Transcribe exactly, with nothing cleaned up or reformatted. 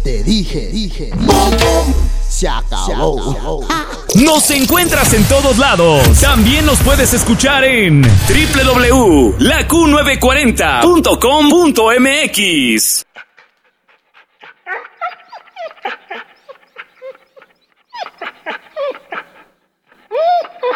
Te dije, dije, se acabó. Nos encuentras en todos lados. También nos puedes escuchar en doble u doble u doble u punto la q novecientos cuarenta punto com punto m x.